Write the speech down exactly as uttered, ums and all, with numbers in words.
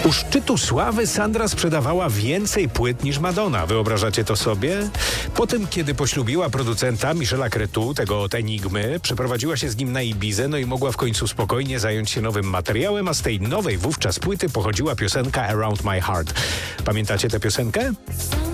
U szczytu sławy Sandra sprzedawała więcej płyt niż Madonna. Wyobrażacie to sobie? Po tym, kiedy poślubiła producenta Michela Cretu, tego od Enigmy, przeprowadziła się z nim na Ibizę, no i mogła w końcu spokojnie zająć się nowym materiałem, a z tej nowej wówczas płyty pochodziła piosenka Around My Heart. Pamiętacie tę piosenkę?